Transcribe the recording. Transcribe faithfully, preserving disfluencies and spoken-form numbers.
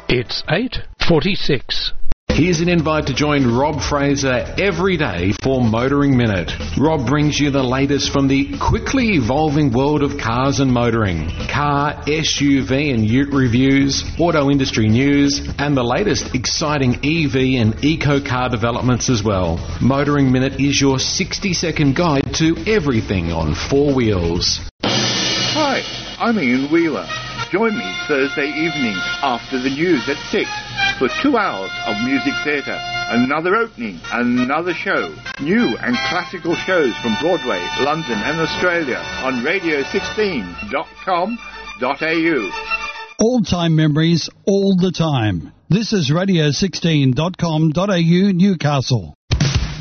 It's eight forty-six. Here's an invite to join Rob Fraser every day for Motoring Minute. Rob brings you the latest from the quickly evolving world of cars and motoring. Car, S U V and ute reviews, auto industry news, and the latest exciting E V and eco-car developments as well. Motoring Minute is your sixty-second guide to everything on four wheels. Hi, I'm Ian Wheeler. Join me Thursday evening after the news at six for two hours of music theatre. Another opening, another show. New and classical shows from Broadway, London and Australia on radio sixteen dot com dot a u. All-time memories, all the time. This is radio sixteen dot com dot a u Newcastle.